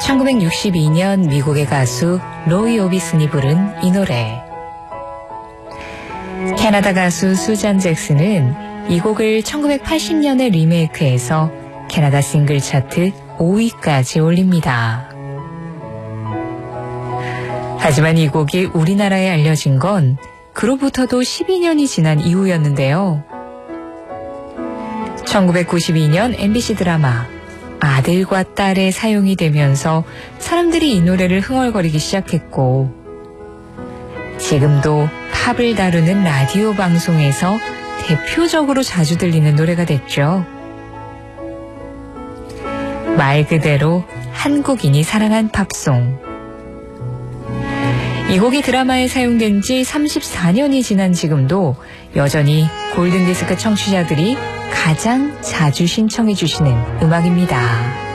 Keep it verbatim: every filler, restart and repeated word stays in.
천구백육십이 년 미국의 가수 로이 오비슨이 부른 이 노래. 캐나다 가수 수잔 잭슨은 이 곡을 천구백팔십 년에 리메이크해서 캐나다 싱글 차트 오 위까지 올립니다. 하지만 이 곡이 우리나라에 알려진 건 그로부터도 십이 년이 지난 이후였는데요. 천구백구십이 년 엠비씨 드라마 아들과 딸에 사용이 되면서 사람들이 이 노래를 흥얼거리기 시작했고, 지금도 팝을 다루는 라디오 방송에서 대표적으로 자주 들리는 노래가 됐죠. 말 그대로 한국인이 사랑한 팝송. 이 곡이 드라마에 사용된 지 삼십사 년이 지난 지금도 여전히 골든디스크 청취자들이 가장 자주 신청해 주시는 음악입니다.